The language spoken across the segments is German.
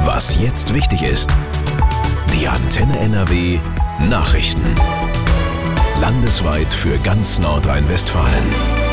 Was jetzt wichtig ist. Die Antenne NRW Nachrichten. Landesweit für ganz Nordrhein-Westfalen.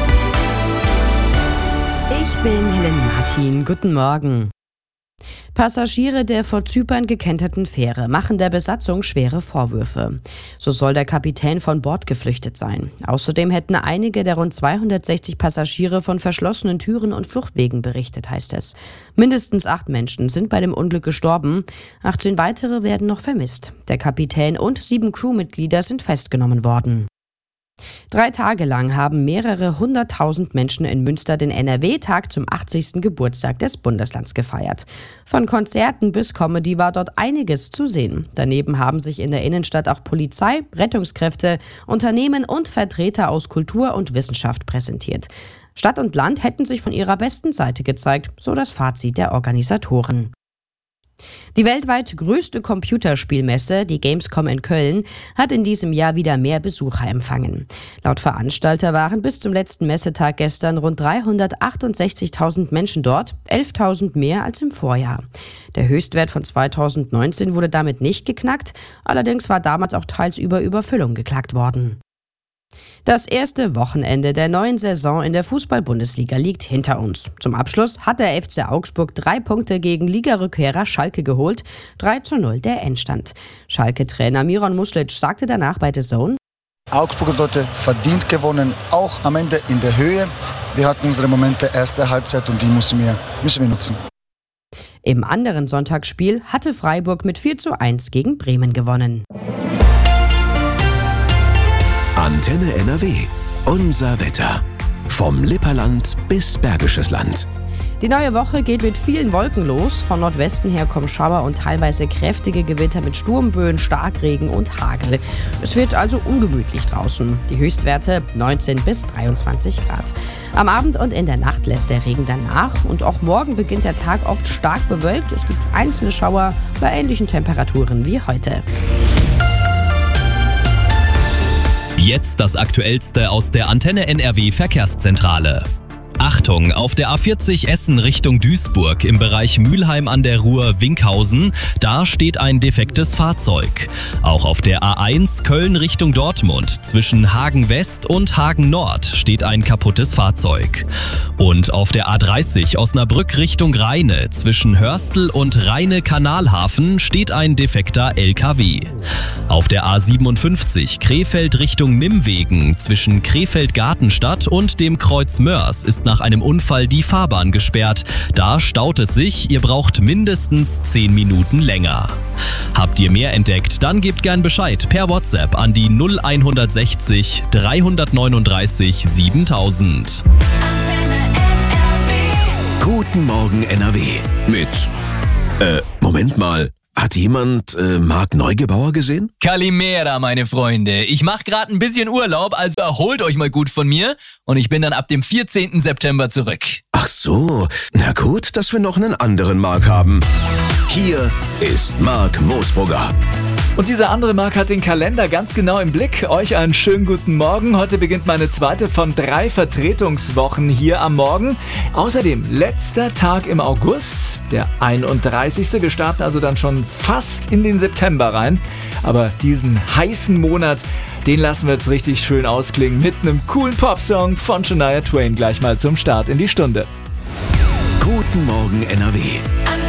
Ich bin Helen Martin. Guten Morgen. Passagiere der vor Zypern gekenterten Fähre machen der Besatzung schwere Vorwürfe. So soll der Kapitän von Bord geflüchtet sein. Außerdem hätten einige der rund 260 Passagiere von verschlossenen Türen und Fluchtwegen berichtet, heißt es. Mindestens 8 Menschen sind bei dem Unglück gestorben. 18 weitere werden noch vermisst. Der Kapitän und 7 Crewmitglieder sind festgenommen worden. 3 Tage lang haben mehrere 100.000 Menschen in Münster den NRW-Tag zum 80. Geburtstag des Bundeslands gefeiert. Von Konzerten bis Comedy war dort einiges zu sehen. Daneben haben sich in der Innenstadt auch Polizei, Rettungskräfte, Unternehmen und Vertreter aus Kultur und Wissenschaft präsentiert. Stadt und Land hätten sich von ihrer besten Seite gezeigt, so das Fazit der Organisatoren. Die weltweit größte Computerspielmesse, die Gamescom in Köln, hat in diesem Jahr wieder mehr Besucher empfangen. Laut Veranstalter waren bis zum letzten Messetag gestern rund 368.000 Menschen dort, 11.000 mehr als im Vorjahr. Der Höchstwert von 2019 wurde damit nicht geknackt, allerdings war damals auch teils über Überfüllung geklagt worden. Das erste Wochenende der neuen Saison in der Fußball-Bundesliga liegt hinter uns. Zum Abschluss hat der FC Augsburg 3 Punkte gegen Ligarückkehrer Schalke geholt. 3:0 der Endstand. Schalke-Trainer Miron Muslic sagte danach bei The Zone: Augsburg hat heute verdient gewonnen, auch am Ende in der Höhe. Wir hatten unsere Momente erste Halbzeit und die müssen wir nutzen. Im anderen Sonntagsspiel hatte Freiburg mit 4:1 gegen Bremen gewonnen. Antenne NRW. Unser Wetter. Vom Lipperland bis Bergisches Land. Die neue Woche geht mit vielen Wolken los. Von Nordwesten her kommen Schauer und teilweise kräftige Gewitter mit Sturmböen, Starkregen und Hagel. Es wird also ungemütlich draußen. Die Höchstwerte 19 bis 23 Grad. Am Abend und in der Nacht lässt der Regen dann nach. Und auch morgen beginnt der Tag oft stark bewölkt. Es gibt einzelne Schauer bei ähnlichen Temperaturen wie heute. Jetzt das Aktuellste aus der Antenne NRW Verkehrszentrale. Achtung, auf der A40 Essen Richtung Duisburg im Bereich Mülheim an der Ruhr-Winkhausen, da steht ein defektes Fahrzeug. Auch auf der A1 Köln Richtung Dortmund zwischen Hagen West und Hagen Nord steht ein kaputtes Fahrzeug. Und auf der A30 Osnabrück Richtung Rheine zwischen Hörstel und Rheine-Kanalhafen steht ein defekter LKW. Auf der A57 Krefeld Richtung Nimwegen zwischen Krefeld-Gartenstadt und dem Kreuz Mörs ist nach einem Unfall die Fahrbahn gesperrt. Da staut es sich, ihr braucht mindestens 10 Minuten länger. Habt ihr mehr entdeckt, dann gebt gern Bescheid per WhatsApp an die 0160 339 7000. Guten Morgen NRW. Mit Moment mal. Hat jemand Marc Neugebauer gesehen? Kalimera, meine Freunde. Ich mache gerade ein bisschen Urlaub, also erholt euch mal gut von mir und ich bin dann ab dem 14. September zurück. Ach so, na gut, dass wir noch einen anderen Marc haben. Hier ist Marc Moosbrugger. Und dieser andere Marc hat den Kalender ganz genau im Blick. Euch einen schönen guten Morgen. Heute beginnt meine zweite von 3 Vertretungswochen hier am Morgen. Außerdem letzter Tag im August, der 31. Wir starten also dann schon fast in den September rein. Aber diesen heißen Monat, den lassen wir jetzt richtig schön ausklingen mit einem coolen Popsong von Shania Twain gleich mal zum Start in die Stunde. Guten Morgen NRW.